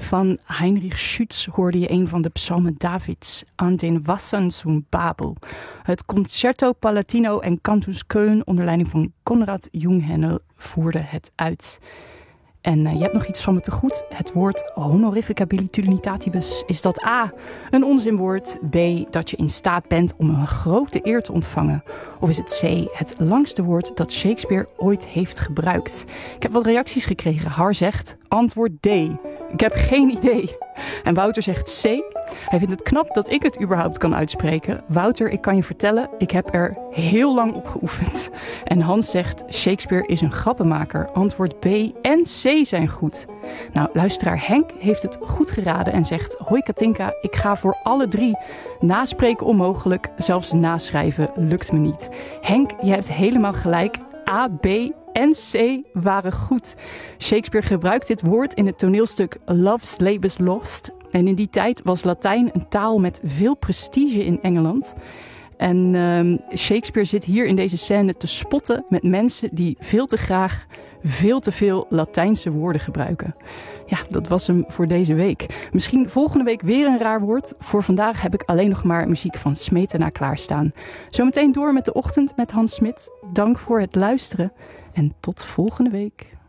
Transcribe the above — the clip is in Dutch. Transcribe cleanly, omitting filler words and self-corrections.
van Heinrich Schütz hoorde je een van de psalmen Davids, An den Wassern zum Babel. Het Concerto Palatino en Cantus Köln onder leiding van Konrad Junghänel voerden het uit. En je hebt nog iets van me te goed. Het woord honorificabilitudinitatibus. Is dat A, een onzinwoord? B, dat je in staat bent om een grote eer te ontvangen? Of is het C, het langste woord dat Shakespeare ooit heeft gebruikt? Ik heb wat reacties gekregen. Har zegt antwoord D. Ik heb geen idee. En Wouter zegt C. Hij vindt het knap dat ik het überhaupt kan uitspreken. Wouter, ik kan je vertellen, ik heb er heel lang op geoefend. En Hans zegt, Shakespeare is een grappenmaker. Antwoord B en C zijn goed. Nou, luisteraar Henk heeft het goed geraden en zegt, hoi Katinka, ik ga voor alle 3. Naspreken onmogelijk, zelfs naschrijven lukt me niet. Henk, je hebt helemaal gelijk. A, B en C waren goed. Shakespeare gebruikt dit woord in het toneelstuk Love's Labour's Lost. En in die tijd was Latijn een taal met veel prestige in Engeland. En Shakespeare zit hier in deze scène te spotten met mensen die veel te graag veel te veel Latijnse woorden gebruiken. Ja, dat was hem voor deze week. Misschien volgende week weer een raar woord. Voor vandaag heb ik alleen nog maar muziek van Smetana klaarstaan. Zometeen door met de ochtend met Hans Smit. Dank voor het luisteren en tot volgende week.